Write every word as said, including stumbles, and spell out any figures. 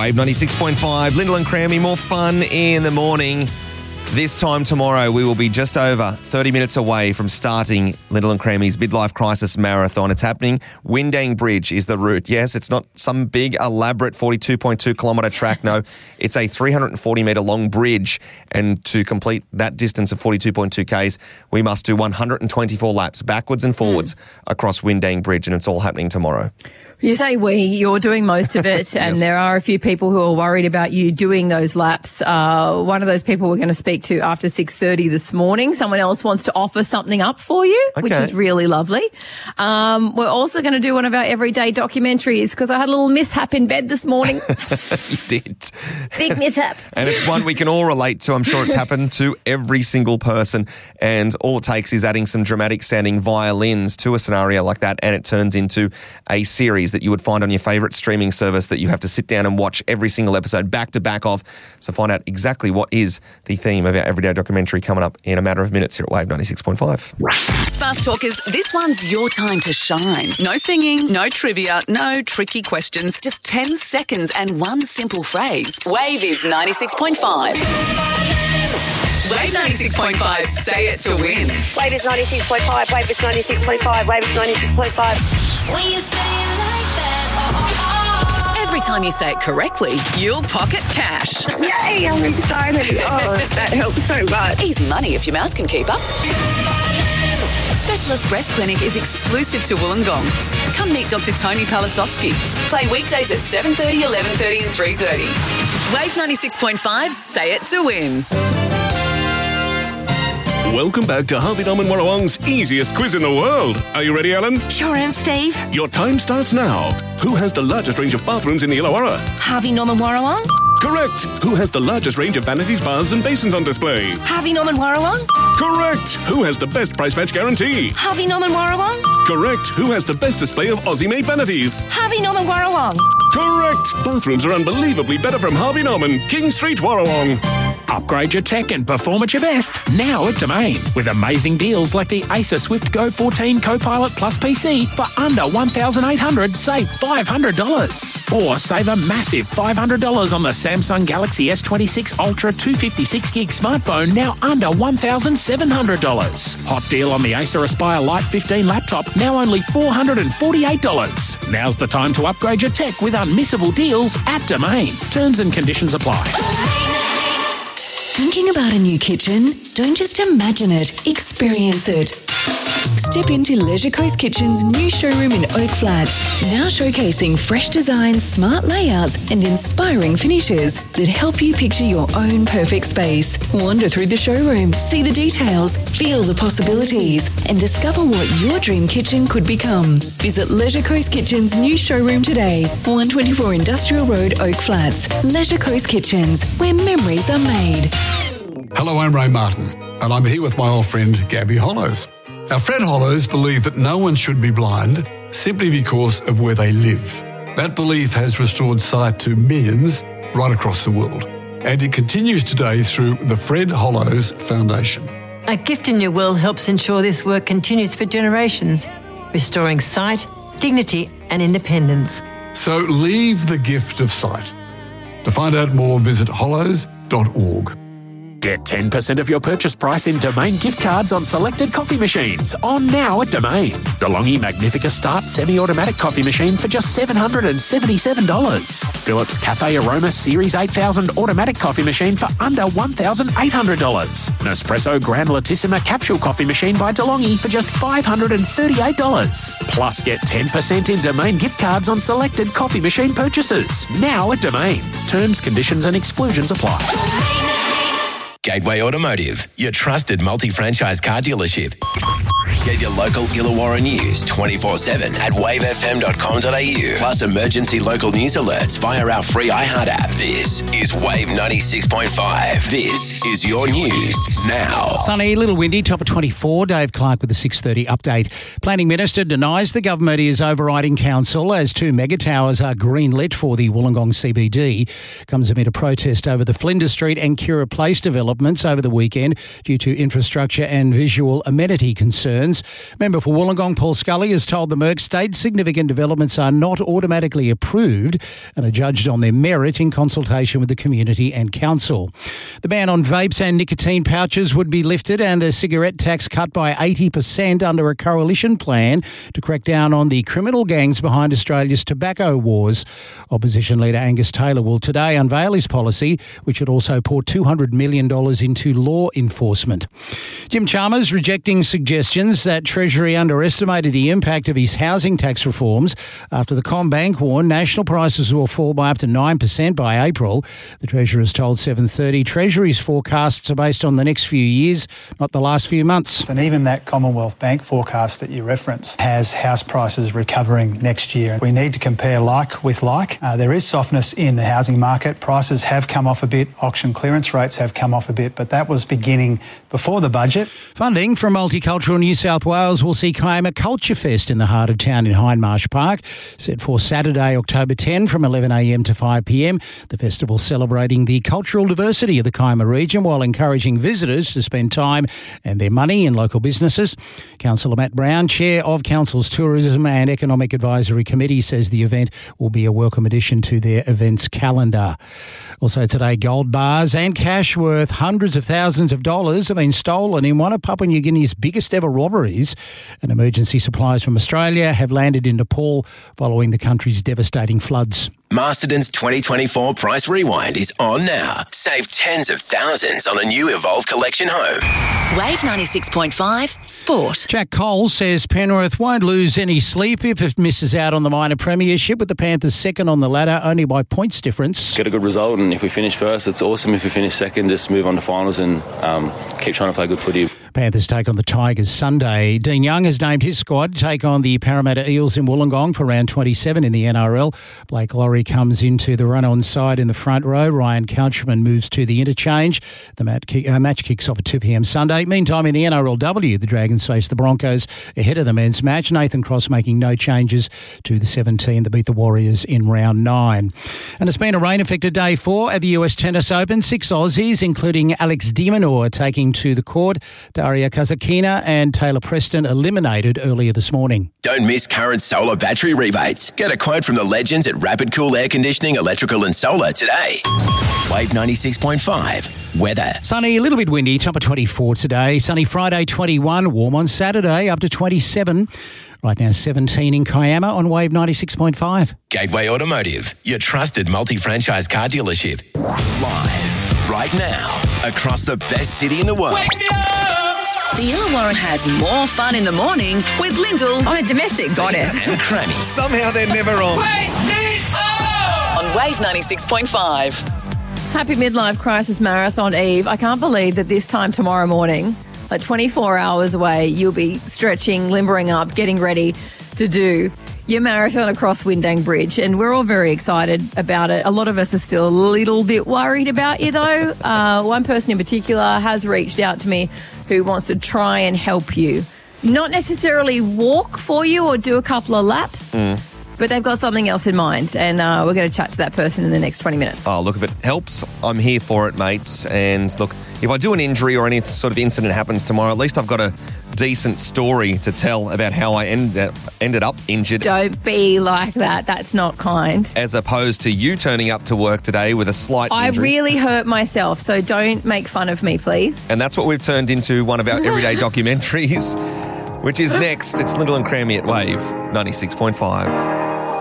Wave ninety-six point five, Lyndall and Crammy, more fun in the morning. This time tomorrow, we will be just over thirty minutes away from starting Lyndall and Crammy's Midlife Crisis Marathon. It's happening. Windang Bridge is the route. Yes, it's not some big, elaborate forty-two point two kilometre track. No, it's a three hundred forty metre long bridge. And to complete that distance of forty-two point two kays, we must do one hundred twenty-four laps backwards and forwards mm. across Windang Bridge, and it's all happening tomorrow. You say we, you're doing most of it, and yes. There are a few people who are worried about you doing those laps. Uh, one of those people we're going to speak to after six thirty this morning. Someone else wants to offer something up for you, okay. which is really lovely. Um, we're also going to do one of our everyday documentaries because I had a little mishap in bed this morning. You did. Big mishap. And it's one we can all relate to. I'm sure it's happened to every single person, and all it takes is adding some dramatic sounding violins to a scenario like that, and it turns into a series that you would find on your favourite streaming service that you have to sit down and watch every single episode back to back of. So find out exactly what is the theme of our everyday documentary coming up in a matter of minutes here at Wave ninety-six point five. Fast Talkers, this one's your time to shine. No singing, no trivia, no tricky questions, just ten seconds and one simple phrase. Wave is ninety-six point five. Wave ninety-six point five, say it to win. Wave is ninety-six point five, Wave is ninety-six point five, Wave is ninety-six point five. When you say it like that, oh, oh, oh. Every time you say it correctly, you'll pocket cash. Yay, I'm excited. Oh, that helps so much. Easy money if your mouth can keep up. Specialist Breast Clinic is exclusive to Wollongong. Come meet Doctor Tony Palasovsky. Play weekdays at seven thirty, eleven thirty and three thirty. Wave ninety-six point five, say it to win. Welcome back to Harvey Norman Warrawong's easiest quiz in the world. Are you ready, Alan? Sure am, Steve. Your time starts now. Who has the largest range of bathrooms in the Illawarra? Harvey Norman Warrawong. Correct. Who has the largest range of vanities, baths and basins on display? Harvey Norman Warrawong. Correct. Who has the best price match guarantee? Harvey Norman Warrawong. Correct. Who has the best display of Aussie-made vanities? Harvey Norman Warrawong. Correct. Bathrooms are unbelievably better from Harvey Norman, King Street, Warrawong. Upgrade your tech and perform at your best now at Domain with amazing deals like the Acer Swift Go fourteen Copilot Plus P C for under one thousand eight hundred dollars, save five hundred dollars. Or save a massive five hundred dollars on the Samsung Galaxy S twenty-six Ultra two fifty-six gig smartphone, now under one thousand seven hundred dollars. Hot deal on the Acer Aspire Lite fifteen laptop, now only four hundred forty-eight dollars. Now's the time to upgrade your tech with unmissable deals at Domain. Terms and conditions apply. Thinking about a new kitchen? Don't just imagine it, experience it. Step into Leisure Coast Kitchen's new showroom in Oak Flats, now showcasing fresh designs, smart layouts and inspiring finishes that help you picture your own perfect space. Wander through the showroom, see the details, feel the possibilities and discover what your dream kitchen could become. Visit Leisure Coast Kitchen's new showroom today, one twenty-four Industrial Road, Oak Flats. Leisure Coast Kitchens, where memories are made. Hello, I'm Ray Martin, and I'm here with my old friend Gabby Hollows. Our Fred Hollows believe that no one should be blind simply because of where they live. That belief has restored sight to millions right across the world, and it continues today through the Fred Hollows Foundation. A Gift in Your Will helps ensure this work continues for generations, restoring sight, dignity and independence. So leave the gift of sight. To find out more, visit hollows dot org. Get ten percent of your purchase price in Domain gift cards on selected coffee machines. On now at Domain. DeLonghi Magnifica Start semi-automatic coffee machine for just seven hundred seventy-seven dollars. Philips Cafe Aroma Series eight thousand automatic coffee machine for under one thousand eight hundred dollars. Nespresso Grand Latissima capsule coffee machine by DeLonghi for just five hundred thirty-eight dollars. Plus get ten percent in Domain gift cards on selected coffee machine purchases. Now at Domain. Terms, conditions and exclusions apply. Gateway Automotive, your trusted multi-franchise car dealership. Get your local Illawarra news twenty-four seven at wave f m dot com dot a u. Plus emergency local news alerts via our free iHeart app. This is Wave ninety-six point five. This is your news now. Sunny, a little windy, top of twenty-four. Dave Clark with the six thirty update. Planning Minister denies the government is overriding council as two mega towers are greenlit for the Wollongong C B D. Comes amid a protest over the Flinders Street and Kira Place development developments over the weekend due to infrastructure and visual amenity concerns. Member for Wollongong, Paul Scully, has told the Merc state significant developments are not automatically approved and are judged on their merit in consultation with the community and council. The ban on vapes and nicotine pouches would be lifted and the cigarette tax cut by eighty percent under a coalition plan to crack down on the criminal gangs behind Australia's tobacco wars. Opposition leader Angus Taylor will today unveil his policy, which would also pour two hundred million dollars into law enforcement. Jim Chalmers rejecting suggestions that Treasury underestimated the impact of his housing tax reforms after the CommBank warned national prices will fall by up to nine percent by April. The Treasurer has told seven thirty Treasury's forecasts are based on the next few years, not the last few months. And even that Commonwealth Bank forecast that you reference has house prices recovering next year. We need to compare like with like. Uh, there is softness in the housing market. Prices have come off a bit. Auction clearance rates have come off a bit, but that was beginning before the budget. Funding from Multicultural New South Wales will see Kiama Culture Fest in the heart of town in Hindmarsh Park, set for Saturday, October tenth from eleven a m to five p m. The festival celebrating the cultural diversity of the Kiama region while encouraging visitors to spend time and their money in local businesses. Councillor Matt Brown, Chair of Council's Tourism and Economic Advisory Committee, says the event will be a welcome addition to their events calendar. Also today, gold bars and cash worth hundreds of thousands of dollars have been stolen in one of Papua New Guinea's biggest ever robberies. And emergency supplies from Australia have landed in Nepal following the country's devastating floods. Masterton's twenty twenty-four Price Rewind is on now. Save tens of thousands on a new Evolve Collection home. Wave ninety-six point five Sport. Jack Cole says Penrith won't lose any sleep if it misses out on the minor premiership, with the Panthers second on the ladder only by points difference. Get a good result, and if we finish first, it's awesome. If we finish second, just move on to finals and um, keep trying to play good footy. Panthers take on the Tigers Sunday. Dean Young has named his squad to take on the Parramatta Eels in Wollongong for round twenty-seven in the N R L. Blake Laurie comes into the run-on side in the front row. Ryan Couchman moves to the interchange. The match, kick, uh, match kicks off at two p m Sunday. Meantime, in the N R L W, the Dragons face the Broncos ahead of the men's match. Nathan Cross making no changes to the seventeen that beat the Warriors in round nine. And it's been a rain-affected day four at the U S Tennis Open. Six Aussies, including Alex de Minaur, taking to the court. Daria Kazatkina and Taylor Preston eliminated earlier this morning. Don't miss current solar battery rebates. Get a quote from the legends at Rapid Cool Air Conditioning, Electrical and Solar today. Wave ninety-six point five. Weather. Sunny, a little bit windy, top of twenty-four today. Sunny Friday, twenty-one. Warm on Saturday, up to twenty-seven. Right now, seventeen in Kiama on Wave ninety-six point five. Gateway Automotive, your trusted multi-franchise car dealership. Live, right now, across the best city in the world. The Illawarra has more fun in the morning with Lyndall. I'm a domestic goddess. And Cranny. Somehow they're never on. On Wave ninety-six point five. Happy Midlife Crisis Marathon Eve. I can't believe that this time tomorrow morning, like twenty-four hours away, you'll be stretching, limbering up, getting ready to do your marathon across Windang Bridge. And we're all very excited about it. A lot of us are still a little bit worried about you, though. Uh, one person in particular has reached out to me who wants to try and help you. Not necessarily walk for you or do a couple of laps, mm. but they've got something else in mind. And uh, we're going to chat to that person in the next twenty minutes. Oh, look, if it helps, I'm here for it, mates. And look, if I do an injury or any sort of incident happens tomorrow, at least I've got a decent story to tell about how I ended up, ended up injured. Don't be like that. That's not kind. As opposed to you turning up to work today with a slight I injury. really hurt myself, so don't make fun of me, please. And that's what we've turned into one of our everyday documentaries, which is next. It's Lyndall and Crammy at Wave ninety-six point five.